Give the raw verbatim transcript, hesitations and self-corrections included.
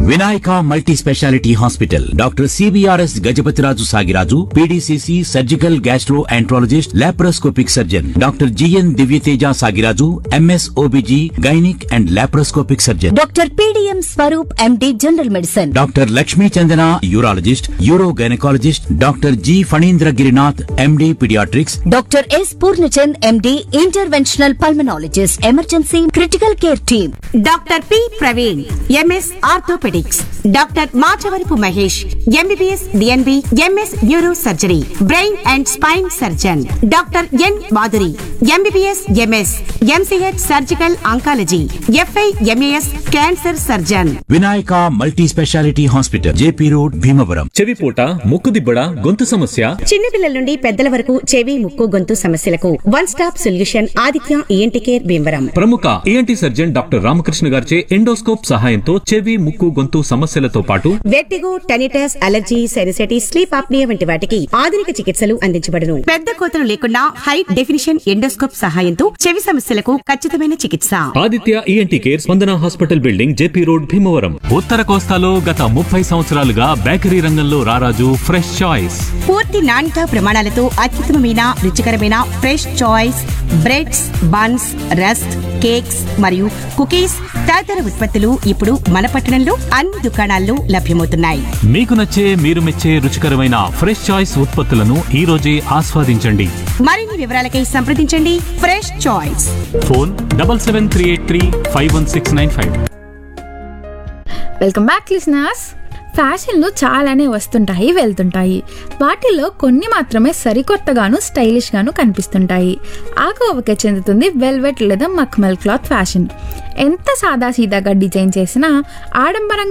Vinayaka multi speciality hospital doctor CBRS Gajapathiraju Sagiraju PDCC surgical gastro enterologist laparoscopic surgeon doctor GN Divyateja Sagiraju MS OBG gynaec and laparoscopic surgeon doctor PDM Swaroop MD general medicine doctor Lakshmi Chandana urologist euro gynaecologist doctor G Phanindra Girinath MD paediatrics doctor yes Purnachand MD interventional pulmonologist emergency critical care team doctor P Praveen MS orthopaedics doctor Machavarapu Mahesh MBBS DNB MS neuro surgery brain and spine surgeon doctor N Madhuri MBBS MS MCh surgical oncology f i MAS cancer surgeon. Vinayaka multi speciality hospital JP road Bhimavaram. చెవిపోట ముక్కుదిబ్బడ గొంతు సమస్య చిన్నపిల్లల నుండి పెద్దల వరకు చెవి ముక్కు గొంతు సమస్యలకు one stop solution Aditya ENT care Bhimavaram. ప్రముఖ ఈఎన్టీ సర్జన్ డాక్టర్ రామకృష్ణ గారిచే ఎండోస్కోప్ సహాయంతో చెవి ముక్కు గొంతు సమస్యలతో పాటు వెట్టిగో, tinnitus, allergy, sinusitis, sleep apnoea వంటి వాటికి ఆధునిక చికిత్సలు అందించబడును. పెద్ద కోతలు లేకుండా హై డెఫినిషన్ ఎండోస్కోప్ సహాయంతో చెవి సమస్యలకు ఖచ్చితమైన చికిత్స. ఆదిత్య ఈఎన్టీ కేర్ స్పందన hospital building JP road Bhimavaram. ఉత్తర కోస్తాలో గత ముప్పై సంవత్సరాలుగా బేకరీ రంగంలో రారాజు ఫ్రెష్ చాయిస్. పూర్తి నాణ్యత ప్రమాణాలతో అత్యుత్తమమైన రుచికరమైన fresh choice breads, buns, rusk, cakes మరియు కుకీస్ తదితర ఉత్పత్తులు ఇప్పుడు మన పట్టణంలో అన్ని దుకాణాల్లో లభ్యమవుతున్నాయి. మీకు నచ్చే మీరు మెచ్చే రుచికరమైన ఫ్రెష్ చాయిస్ ఉత్పత్తులను ఈ రోజే ఆస్వాదించండి. మరిన్ని వివరాలకై సంప్రదించండి fresh choice. Phone double seven three eight three five one six nine five. Welcome back listeners. ఫ్యాషన్లు చాలానే వస్తుంటాయి, వెళ్తుంటాయి. వాటిల్లో కొన్ని మాత్రమే సరికొత్తగాను స్టైలిష్గాను కనిపిస్తుంటాయి. ఆ కోవకే చెందుతుంది వెల్వెట్ లేదా మఖ్మల్ క్లాత్ ఫ్యాషన్. ఎంత సాదాసీదాగా డిజైన్ చేసినా ఆడంబరంగా